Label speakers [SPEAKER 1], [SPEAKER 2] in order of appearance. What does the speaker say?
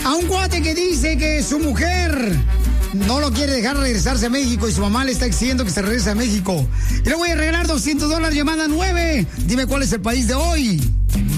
[SPEAKER 1] A un cuate que dice que su mujer no lo quiere dejar regresarse a México y su mamá le está exigiendo que se regrese a México. Y le voy a regalar $200, llamada 9. Dime cuál es el país de hoy.